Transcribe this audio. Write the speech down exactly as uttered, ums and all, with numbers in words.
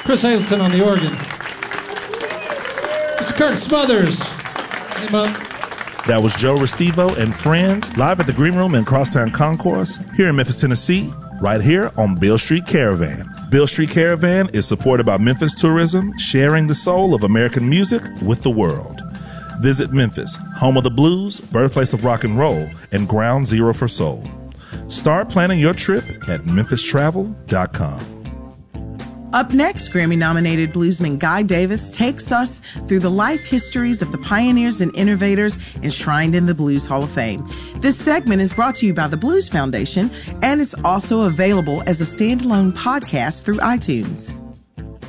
Chris Hazleton on the organ. Mister Kirk Smothers. Came up. That was Joe Restivo and friends live at the Green Room in Crosstown Concourse here in Memphis, Tennessee, right here on Beale Street Caravan. Beale Street Caravan is supported by Memphis Tourism, sharing the soul of American music with the world. Visit Memphis, home of the blues, birthplace of rock and roll, and ground zero for soul. Start planning your trip at memphis travel dot com. Up next, Grammy-nominated bluesman Guy Davis takes us through the life histories of the pioneers and innovators enshrined in the Blues Hall of Fame. This segment is brought to you by the Blues Foundation, and it's also available as a standalone podcast through iTunes.